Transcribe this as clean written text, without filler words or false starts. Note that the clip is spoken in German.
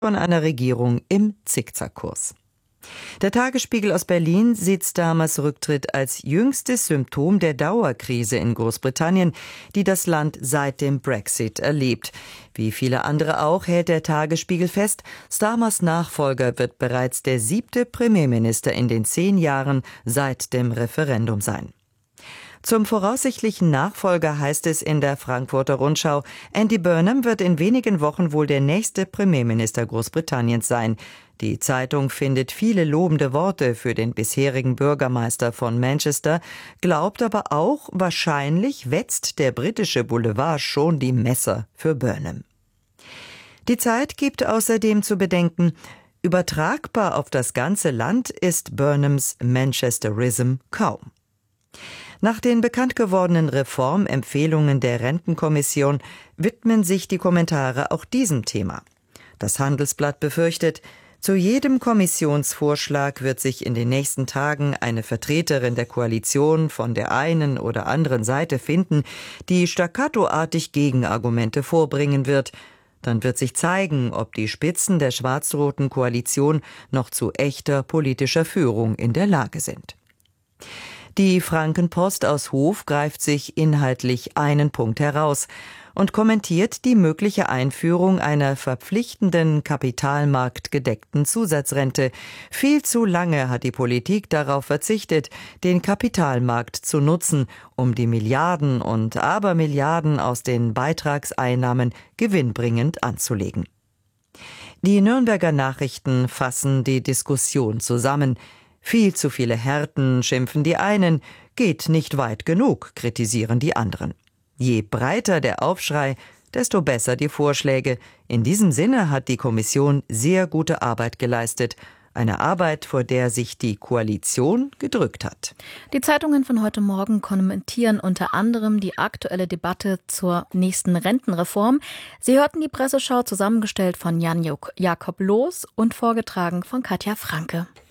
von einer Regierung im Zickzackkurs. Der Tagesspiegel aus Berlin sieht Starmers Rücktritt als jüngstes Symptom der Dauerkrise in Großbritannien, die das Land seit dem Brexit erlebt. Wie viele andere auch hält der Tagesspiegel fest, Starmers Nachfolger wird bereits der 7. Premierminister in den 10 Jahren seit dem Referendum sein. Zum voraussichtlichen Nachfolger heißt es in der Frankfurter Rundschau, Andy Burnham wird in wenigen Wochen wohl der nächste Premierminister Großbritanniens sein. Die Zeitung findet viele lobende Worte für den bisherigen Bürgermeister von Manchester, glaubt aber auch, wahrscheinlich wetzt der britische Boulevard schon die Messer für Burnham. Die Zeit gibt außerdem zu bedenken, übertragbar auf das ganze Land ist Burnhams Manchesterism kaum. Nach den bekannt gewordenen Reformempfehlungen der Rentenkommission widmen sich die Kommentare auch diesem Thema. Das Handelsblatt befürchtet, zu jedem Kommissionsvorschlag wird sich in den nächsten Tagen eine Vertreterin der Koalition von der einen oder anderen Seite finden, die staccatoartig Gegenargumente vorbringen wird. Dann wird sich zeigen, ob die Spitzen der schwarz-roten Koalition noch zu echter politischer Führung in der Lage sind. Die Frankenpost aus Hof greift sich inhaltlich einen Punkt heraus und kommentiert die mögliche Einführung einer verpflichtenden, kapitalmarktgedeckten Zusatzrente. Viel zu lange hat die Politik darauf verzichtet, den Kapitalmarkt zu nutzen, um die Milliarden und Abermilliarden aus den Beitragseinnahmen gewinnbringend anzulegen. Die Nürnberger Nachrichten fassen die Diskussion zusammen. Viel zu viele Härten, schimpfen die einen, geht nicht weit genug, kritisieren die anderen. Je breiter der Aufschrei, desto besser die Vorschläge. In diesem Sinne hat die Kommission sehr gute Arbeit geleistet. Eine Arbeit, vor der sich die Koalition gedrückt hat. Die Zeitungen von heute Morgen kommentieren unter anderem die aktuelle Debatte zur nächsten Rentenreform. Sie hörten die Presseschau, zusammengestellt von Jan Jakob Loos und vorgetragen von Katja Franke.